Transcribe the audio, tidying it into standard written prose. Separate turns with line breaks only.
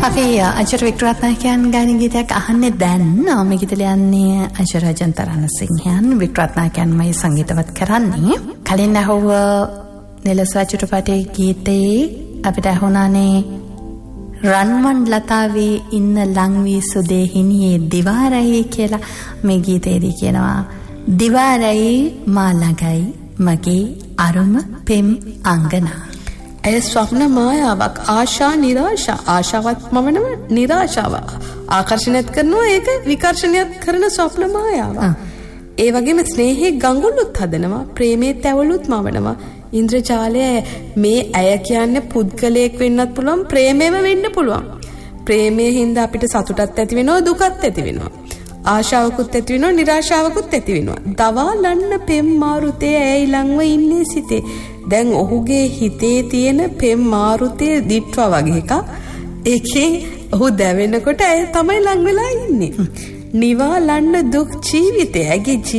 අපි අජර වික්‍රත්නායකයන් ගාන ගීතයක් අහන්නේ දැන්. මේ ගීත ලියන්නේ අජර ජන්තරණසිංහයන්. වික්‍රත්නායකයන්මයි සංගීතවත් කරන්නේ. කලින් අහුව නිලස්වා චිත්‍රපටයේ ගීතේ අපිට අහුණානේ රන්වන් ලතාවේ ඉන්න ලංවී සුදේ හිනියේ දිවාරයි කියලා. මේ ගීතේදී කියනවා දිවාරයි මා ළඟයි මගේ අරුම පෙම් අංගනා.
ඇය ස්වප්න මායාවක්, ආශා නිරාශා, ආශාවත් මවනම නිරාශාව ආකර්ෂණයත් කරනවා, ඒක විකර්ෂණයත් කරන ස්වප්න මායාවක්. ඒ වගේම ස්නේහයේ ගඟුලුත් හදනවා, ප්‍රේමයේ තැවලුත් මවනවා. ඉන්ද්‍රජාලය මේ ඇය කියන්නේ පුද්ගලයෙක් වෙන්නත් පුළුවන්, ප්‍රේමයම වෙන්න පුළුවන්. ප්‍රේමයේ හින්දා අපිට සතුටත් ඇති වෙනවා, දුකත් ඇති වෙනවා. ආශාවකුත් ඇති වෙනවා, නිරාශාවකුත් ඇති වෙනවා. දවා ලන්න පෙම් මාරුතේ ඇයි ළඟව ඉන්නේ සිතේ. දැන් ඔහුගේ හිතේ තියෙන පෙම් මාරුතේ දිට්වා වගේ එකක්. ඒකේ ඔහු දැවෙනකොට ඇය තමයි ළඟ වෙලා ඉන්නේ. නිවා ලන්න දුක් ජීවිතේ. ඇගේ